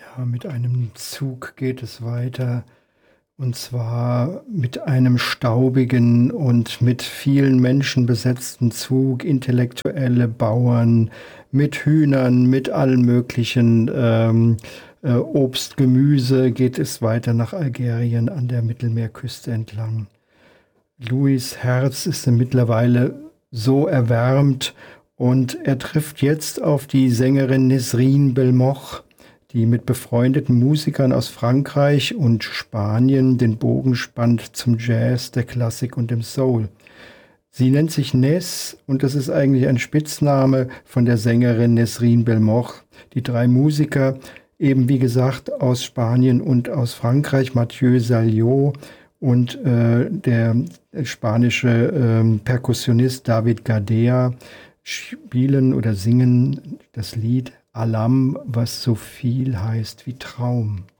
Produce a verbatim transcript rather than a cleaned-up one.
Ja, mit einem Zug geht es weiter, und zwar mit einem staubigen und mit vielen Menschen besetzten Zug, intellektuelle Bauern mit Hühnern, mit allen möglichen ähm, äh, Obst, Gemüse, geht es weiter nach Algerien an der Mittelmeerküste entlang. Louis' Herz ist mittlerweile so erwärmt und er trifft jetzt auf die Sängerin Nesrine Belmoch, die mit befreundeten Musikern aus Frankreich und Spanien den Bogen spannt zum Jazz, der Klassik und dem Soul. Sie nennt sich Nes und das ist eigentlich ein Spitzname von der Sängerin Nesrine Belmoch. Die drei Musiker, eben wie gesagt aus Spanien und aus Frankreich, Mathieu Salliot und äh, der spanische äh, Perkussionist David Gadea, spielen oder singen das Lied Alam, was so viel heißt wie Traum.